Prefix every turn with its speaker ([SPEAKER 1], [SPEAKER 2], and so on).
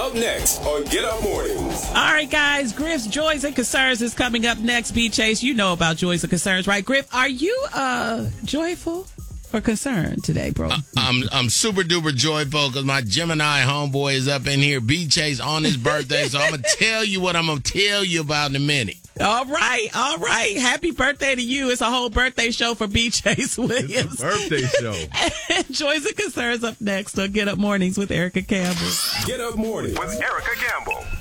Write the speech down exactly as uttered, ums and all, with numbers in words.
[SPEAKER 1] Up next on Get Up Mornings.
[SPEAKER 2] All right, guys. Griff's Joys and Concerns is coming up next. B. Chase, you know about Joys and Concerns, right? Griff, are you uh joyful or concerned today, bro?
[SPEAKER 3] Uh, I'm I'm super duper joyful because my Gemini homeboy is up in here. B. Chase on his birthday, so I'm gonna tell you what I'm gonna tell you about in a minute.
[SPEAKER 2] All right, all right. Happy birthday to you. It's a whole birthday show for B. Chase Williams.
[SPEAKER 4] It's a birthday show.
[SPEAKER 2] And Joys and Concerns up next on Get Up Mornings with Erica Campbell.
[SPEAKER 1] Get Up Mornings
[SPEAKER 5] with Erica Campbell.